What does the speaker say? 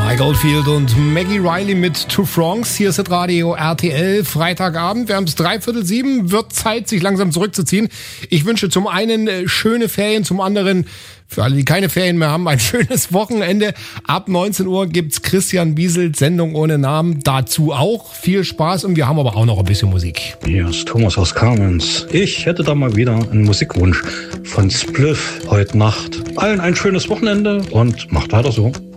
Mike Oldfield und Maggie Riley mit Two Frongs. Hier ist das Radio RTL, Freitagabend. Wir haben es 6:45, wird Zeit, sich langsam zurückzuziehen. Ich wünsche zum einen schöne Ferien, zum anderen, für alle, die keine Ferien mehr haben, ein schönes Wochenende. Ab 19 Uhr gibt's Christian Bieselt, Sendung ohne Namen. Dazu auch viel Spaß und wir haben aber auch noch ein bisschen Musik. Hier ist Thomas aus Kamenz. Ich hätte da mal wieder einen Musikwunsch von Spliff heute Nacht. Allen ein schönes Wochenende und macht weiter so.